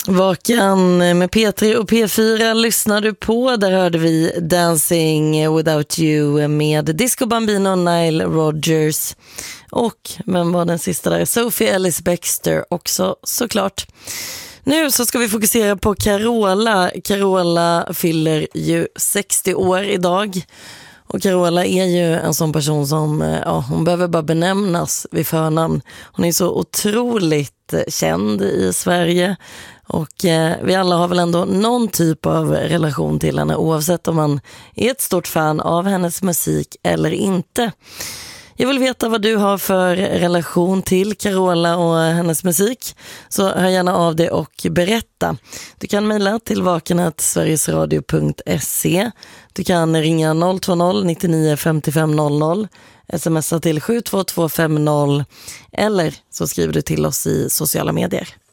Vakan med P3 och P4 lyssnar du på. Där hörde vi Dancing Without You med Disco Bambino och Nile Rodgers. Och vem var den sista där? Sophie Ellis-Bextor också såklart. Nu så ska vi fokusera på Carola. Carola fyller ju 60 år idag. Och Carola är ju en sån person som hon behöver bara benämnas vid förnamn. Hon är så otroligt känd i Sverige. Och vi alla har väl ändå någon typ av relation till henne, oavsett om man är ett stort fan av hennes musik eller inte. Jag vill veta vad du har för relation till Carola och hennes musik. Så hör gärna av dig och berätta. Du kan mejla till vaken@sverigesradio.se. Du kan ringa 020 99 55 00, smsa till 72250 eller så skriver du till oss i sociala medier.